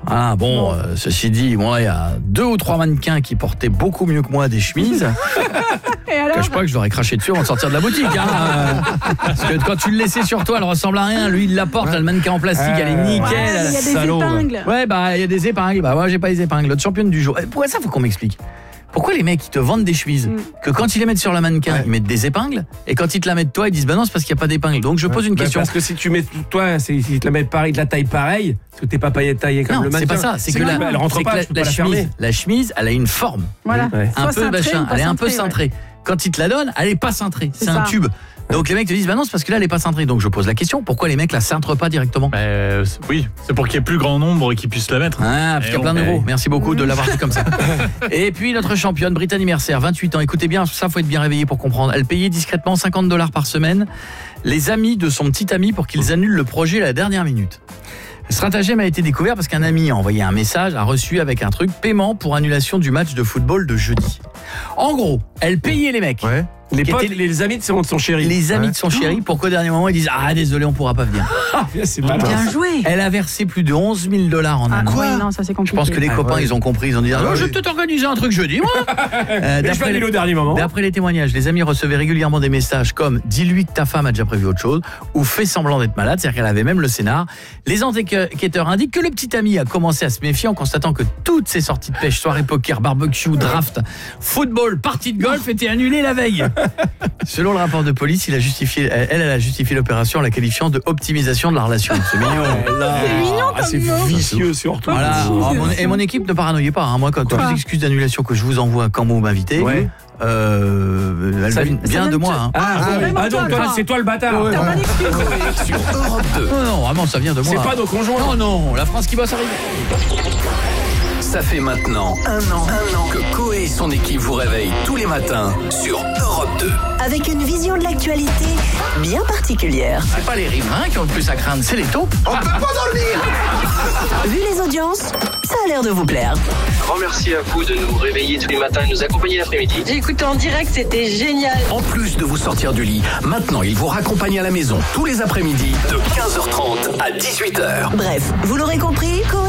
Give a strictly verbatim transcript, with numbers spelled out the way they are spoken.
Ah bon, bon. Euh, ceci dit, moi, il y a deux ou trois mannequins qui portaient beaucoup mieux que moi des chemises. Et alors ? Je cache pas que je leur ai craché dessus avant de sortir de la boutique. Hein. Parce que quand tu le laissais sur toi, elle ressemble à rien. Lui, il la porte, ouais. Le mannequin en plastique, elle est nickel. Ouais, il y a des salaud. épingles. Ouais, bah, il y a des épingles. Bah, moi, j'ai pas les épingles. L'autre championne du jour. Pourquoi ça, faut qu'on m'explique ? Pourquoi les mecs, ils te vendent des chemises mm. que quand ils les mettent sur la mannequin, ouais. ils mettent des épingles, et quand ils te la mettent toi, ils disent bah non, c'est parce qu'il n'y a pas d'épingles. Donc je pose ouais. une question. Bah parce que si tu mets toi, si tu te la mets pareil, de la taille pareille, parce que t'es pas taillé comme non, le mannequin. C'est pas ça, c'est, c'est que, la, elle rentre pas, la, la, la chemise, la chemise, elle a une forme. Voilà. Ouais. Un Soit peu machin, elle est un peu cintrée. Ouais. Quand ils te la donnent, elle est pas cintrée, c'est, c'est un tube. Donc les mecs te disent bah non, c'est parce que là elle est pas cintrée. Donc je pose la question, pourquoi les mecs la cintrent pas directement ? euh, Oui, c'est pour qu'il y ait plus grand nombre et qu'ils puissent la mettre. Ah, parce qu'il y a plein d'euros. Merci beaucoup de l'avoir dit comme ça. Et puis notre championne Brittany Mercer, vingt-huit ans. Écoutez bien, ça faut être bien réveillé pour comprendre. Elle payait discrètement cinquante dollars par semaine les amis de son petit ami pour qu'ils annulent le projet à la dernière minute. Le stratagème a été découvert parce qu'un ami a envoyé un message, a reçu avec un truc paiement pour annulation du match de football de jeudi. En gros, elle payait les mecs. Ouais. Les potes, étaient, les amis de son, de son chéri. Les amis ouais. de son chéri pour qu'au dernier moment ils disent ah désolé on pourra pas venir. c'est pas bien joué. Elle a versé plus de onze mille dollars en un ah, an. Quoi non, ça c'est compliqué. Je pense que les ah, copains ouais. ils ont compris, ils ont dit ah, oh, je vais peut-être organiser un truc jeudi. euh, d'après, les, au dernier moment. D'après les témoignages, les amis recevaient régulièrement des messages comme dis-lui que ta femme a déjà prévu autre chose ou fais semblant d'être malade, c'est-à-dire qu'elle avait même le scénar. Les enquêteurs indiquent que le petit ami a commencé à se méfier en constatant que toutes ses sorties de pêche, soirée poker, barbecue, draft, football, partie de golf étaient annulées la veille. Selon le rapport de police, il a justifié, elle, elle a justifié l'opération en la qualifiant de optimisation de la relation. C'est mignon. Là. C'est mignon comme ah, c'est mot. vicieux surtout. Voilà. Alors, mon, et mon équipe ne paranoïez pas. Hein. Moi, quand toutes les excuses d'annulation que je vous envoie quand vous m'invitez, ouais. euh, elles viennent bien de moi. Hein. Ah, ah, ah, ah donc toi, c'est toi le bâtard. Ouais, ouais. Sur Europe deux. Non, non, vraiment, ça vient de moi. C'est pas nos conjoints. Non, non, la France qui va s'arriver. Ça fait maintenant un an, un an que Coé et son équipe vous réveillent tous les matins sur Europe deux. Avec une vision de l'actualité bien particulière. C'est pas les riverains qui ont le plus à craindre, c'est les taupes. On peut pas dormir. Vu les audiences, ça a l'air de vous plaire. Grand merci à vous de nous réveiller tous les matins et de nous accompagner l'après-midi. J'ai écouté en direct, c'était génial. En plus de vous sortir du lit, maintenant il vous raccompagne à la maison tous les après-midi de quinze heures trente à dix-huit heures. Bref, vous l'aurez compris, Coé